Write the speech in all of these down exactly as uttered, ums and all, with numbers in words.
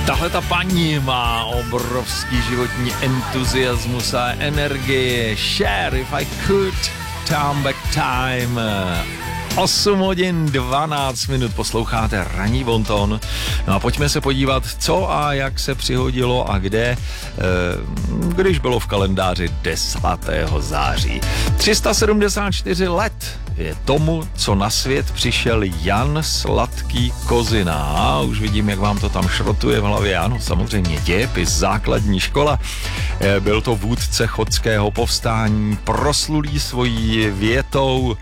Tahle ta paní má obrovský životní entuziasmus a energii. Share if I could turn back time. osm hodin dvanáct minut posloucháte Ranní bonton. No a pojďme se podívat, co a jak se přihodilo a kde, když bylo v kalendáři desátého září. tři sta sedmdesát čtyři let je tomu, co na svět přišel Jan Sladký Kozina. A už vidím, jak vám to tam šrotuje v hlavě. Ano, samozřejmě dějepis, základní škola. Byl to vůdce chodského povstání, proslulý svojí větou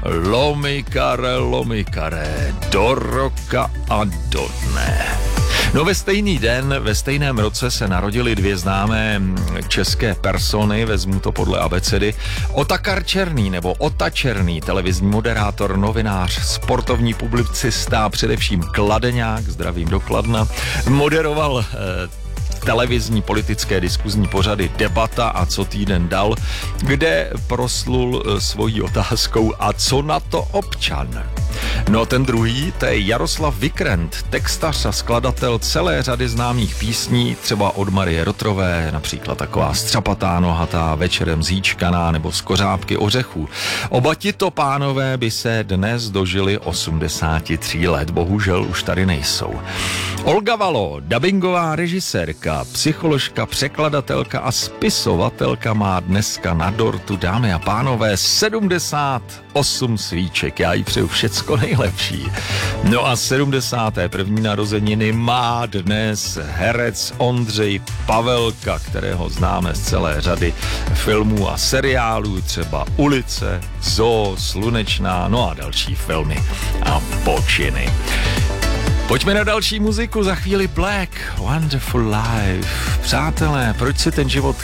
lomikare, lomikare, do roka a do dne. No ve stejný den, ve stejném roce se narodily dvě známé české persony, vezmu to podle abecedy. Otakar Černý nebo Ota Černý, televizní moderátor, novinář, sportovní publicista, především kladeňák, zdravím do Kladna, moderoval eh, televizní politické diskuzní pořady Debata a Co týden dal, kde proslul svojí otázkou a co na to občan. No ten druhý, to je Jaroslav Vikrent, textař a skladatel celé řady známých písní, třeba od Marie Rotrové, například taková Střapatá nohatá, Večerem zíčkaná nebo Z kořápky ořechů. Oba tito pánové by se dnes dožili osmdesáti tří let, bohužel už tady nejsou. Olga Valo, dabingová režisérka, psycholožka, překladatelka a spisovatelka, má dneska na dortu, dámy a pánové, sedmdesát osm svíček. Já jí přeju všecko nejlepší. No a sedmdesáté první narozeniny má dnes herec Ondřej Pavelka, kterého známe z celé řady filmů a seriálů, třeba Ulice, Zoo, Slunečná, no a další filmy a počiny. Pojďme na další muziku, za chvíli Black, Wonderful Life. Přátelé, proč si ten život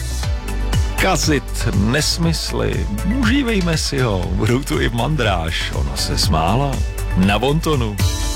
kazit, nesmysly, užívejme si ho, budou tu i Mandráž, ona se smála na bontonu.